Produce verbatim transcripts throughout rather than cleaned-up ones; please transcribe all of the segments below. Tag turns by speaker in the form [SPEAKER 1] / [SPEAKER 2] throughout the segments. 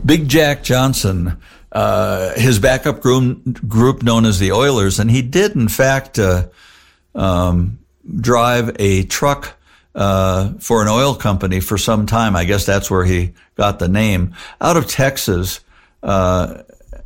[SPEAKER 1] Big Jack Johnson, uh, his backup group, group known as the Oilers, and he did, in fact, uh, um, drive a truck uh, for an oil company for some time. I guess that's where he got the name. Out of Texas, uh,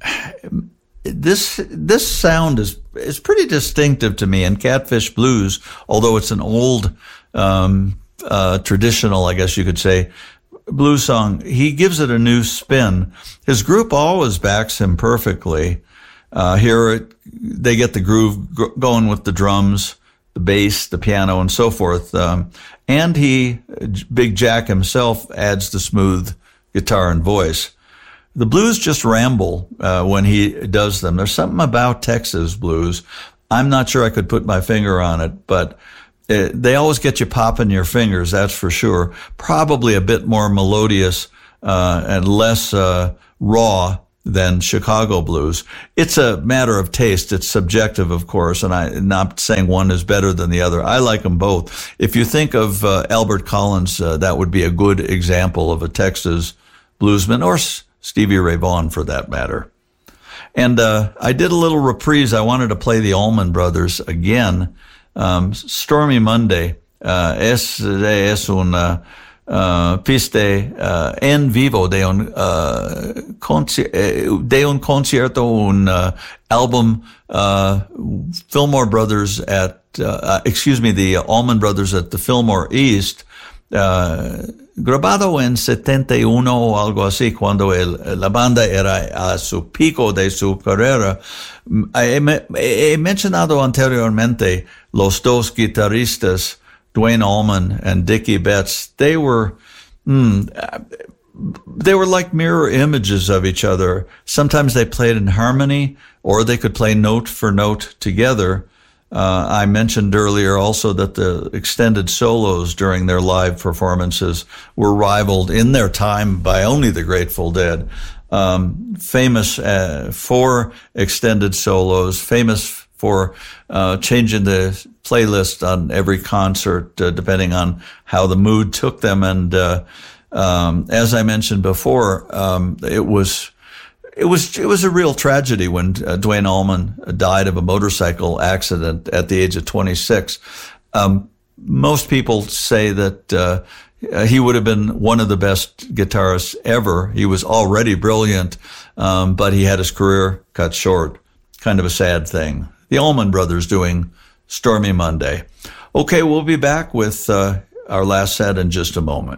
[SPEAKER 1] this this sound is is pretty distinctive to me. And Catfish Blues, although it's an old um, uh, traditional, I guess you could say, blues song, he gives it a new spin. His group always backs him perfectly. Uh, here it, they get the groove g- going with the drums, the bass, the piano, and so forth. Um, and he, Big Jack himself, adds the smooth guitar and voice. The blues just ramble uh, when he does them. There's something about Texas blues. I'm not sure I could put my finger on it, but it, they always get you popping your fingers, that's for sure. Probably a bit more melodious uh, and less uh, raw than Chicago blues. It's a matter of taste. It's subjective, of course, and I'm not saying one is better than the other. I like them both. If you think of uh, Albert Collins, uh, that would be a good example of a Texas bluesman, or S- Stevie Ray Vaughan for that matter. And uh, I did a little reprise. I wanted to play the Allman Brothers again. Um, Stormy Monday uh, es, es un uh, uh, piste uh, en vivo de un, uh, conci- de un concierto, un uh, album, uh, Fillmore Brothers at, uh, excuse me, the Allman Brothers at the Fillmore East, uh, grabado en setenta y uno o algo así, cuando el, la banda era a su pico de su carrera. He, he mencionado anteriormente los dos guitarristas, Duane Allman and Dickie Betts. They were, mm, they were like mirror images of each other. Sometimes they played in harmony, or they could play note for note together. Uh, I mentioned earlier also that the extended solos during their live performances were rivaled in their time by only the Grateful Dead. Um, famous uh, for extended solos, famous for uh, changing the playlist on every concert uh, depending on how the mood took them. And uh, um, as I mentioned before, um, it was It was it was a real tragedy when uh, Duane Allman died of a motorcycle accident at the age of twenty-six. Um, most people say that uh, he would have been one of the best guitarists ever. He was already brilliant, um, but he had his career cut short. Kind of a sad thing. The Allman Brothers doing Stormy Monday. Okay, we'll be back with uh, our last set in just a moment.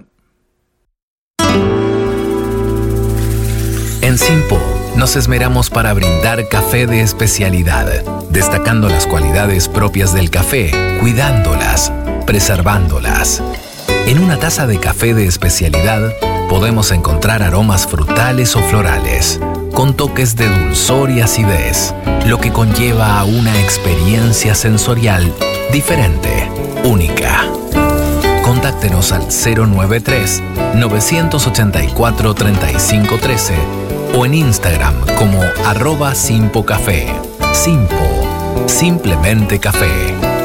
[SPEAKER 2] En Simpo nos esmeramos para brindar café de especialidad, destacando las cualidades propias del café, cuidándolas, preservándolas. En una taza de café de especialidad podemos encontrar aromas frutales o florales, con toques de dulzor y acidez, lo que conlleva a una experiencia sensorial diferente, única. Contáctenos al cero nueve tres, nueve ocho cuatro, tres cinco uno tres o en Instagram como arroba Simpo Café. Simpo, simplemente café.